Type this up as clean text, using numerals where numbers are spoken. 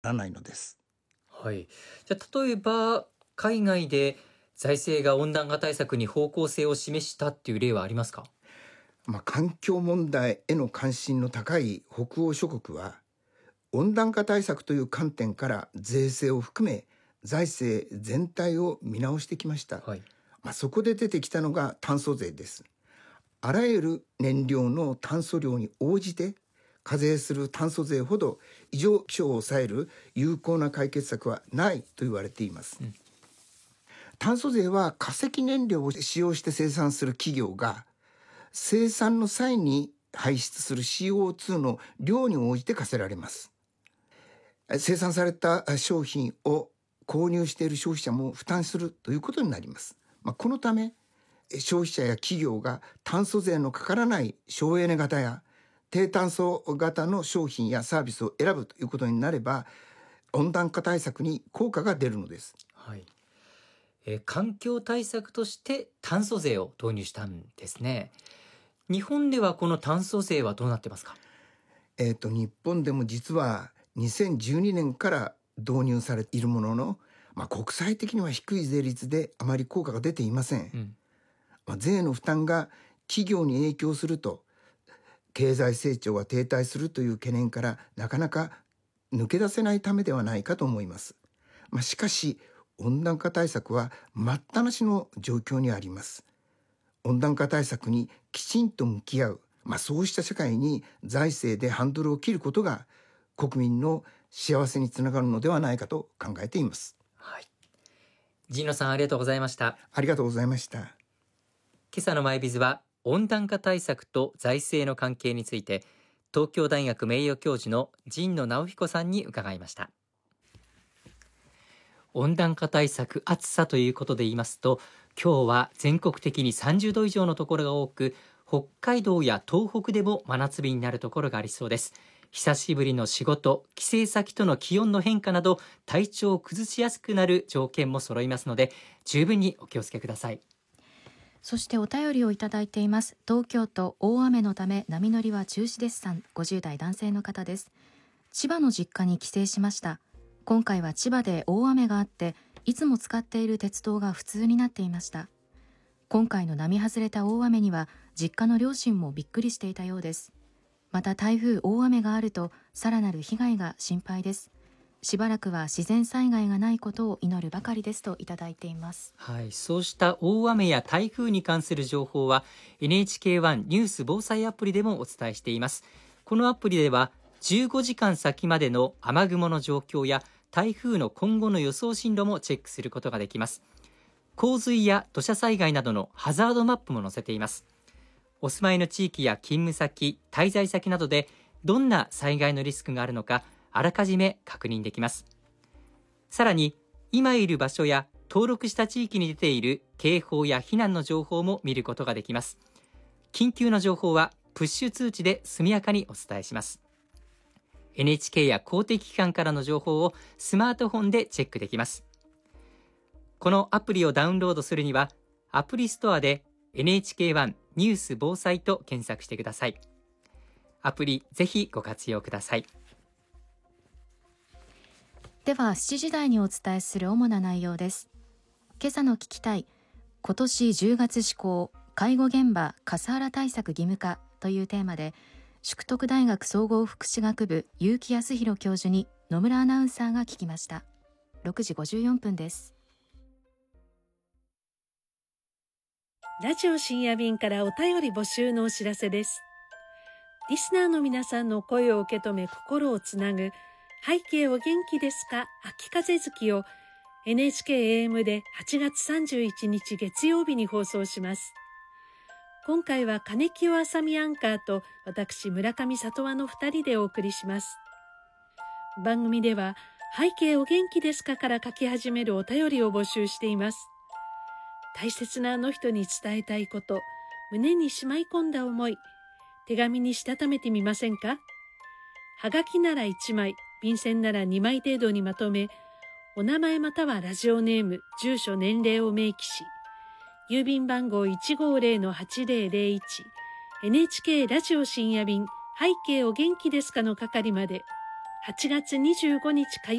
らないのです。 はい。じゃあ例えば海外で財政が温暖化対策に方向性を示したっていう例はありますか？ 環境問題への関心の高い北欧諸国は、温暖化対策という観点から税制を含め財政全体を見直してきました。 はい。 そこで出てきたのが炭素税です。あらゆる燃料の炭素量に応じて課税する炭素税ほど異常気象を抑える有効な解決策はないと言われています。炭素税は化石燃料を使用して生産する企業が生産の際に排出する CO2 の量に応じて課せられます。生産された商品を購入している消費者も負担するということになります。このため消費者や企業が炭素税のかからない省エネ型や低炭素型の商品やサービスを選ぶということになれば、温暖化対策に効果が出るのです。 はい。環境対策として炭素税を導入したんですね。日本ではこの炭素税はどうなってますか？ 日本でも実は2012年から導入されているものの、国際的には低い税率であまり効果が出ていません。税の負担が企業に影響すると経済成長が停滞するという懸念からなかなか抜け出せないためではないかと思います。しかし温暖化対策は待ったなしの状況にあります。温暖化対策にきちんと向き合う、そうした社会に財政でハンドルを切ることが国民の幸せにつながるのではないかと考えています。 はい。神野さん、ありがとうございました。 ありがとうございました。 今朝のマイビズは温暖化対策と財政の関係について東京大学名誉教授の神野直彦さんに伺いました。温暖化対策、暑さということで言いますと、今日は全国的に30度以上のところが多く、北海道や東北でも真夏日になるところがありそうです。久しぶりの仕事、帰省先との気温の変化など体調を崩しやすくなる条件も揃いますので、十分にお気をつけください。 そしてお便りをいただいています。東京都、大雨のため波乗りは中止ですさん、50代男性の方です。千葉の実家に帰省しました。今回は千葉で大雨があって、いつも使っている鉄道が不通になっていました。今回の並外れた大雨には実家の両親もびっくりしていたようです。また台風、大雨があるとさらなる被害が心配です。しばらくは自然災害がないことを祈るばかりですといただいています。 はい、そうした大雨や台風に関する情報は NHK1 ニュース防災アプリでもお伝えしています。このアプリでは15時間先までの雨雲の状況や台風の今後の予想進路もチェックすることができます。洪水や土砂災害などのハザードマップも載せています。お住まいの地域や勤務先、滞在先などでどんな災害のリスクがあるのかあらかじめ確認できます。さらに今いる場所や登録した地域に出ている警報や避難の情報も見ることができます。緊急の情報はプッシュ通知で速やかにお伝えします。NHK や公的機関からの情報をスマートフォンでチェックできます。このアプリをダウンロードするにはアプリストアで NHK1 ニュース防災と検索してください。アプリぜひご活用ください。 では7時台にお伝えする主な内容です。今朝の聞きたい、今年10月施行介護現場カスハラ対策義務化というテーマで、淑徳大学総合福祉学部結城康弘教授に野村アナウンサーが聞きました。6時54分です。 ラジオ深夜便からお便り募集のお知らせです。リスナーの皆さんの声を受け止め心をつなぐ背景お元気ですか秋風月を NHK-AM で8月31日月曜日に放送します。今回は金清あさみアンカーと私村上里和の2人でお送りします。番組では背景お元気ですかから書き始めるお便りを募集しています。大切なあの人に伝えたいこと、胸にしまい込んだ思い、手紙にしたためてみませんか？はがきなら1枚、便箋なら2枚程度にまとめ、お名前またはラジオネーム、住所、年齢を明記し、郵便番号 150-8001 NHK ラジオ深夜便背景お元気ですかの係まで、8月25日火曜